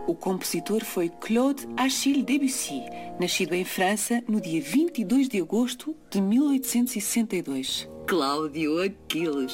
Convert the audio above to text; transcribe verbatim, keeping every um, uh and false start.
O compositor foi Claude Achille Debussy, nascido em França no dia vinte e dois de agosto de mil oitocentos e sessenta e dois. Cláudio Aquiles.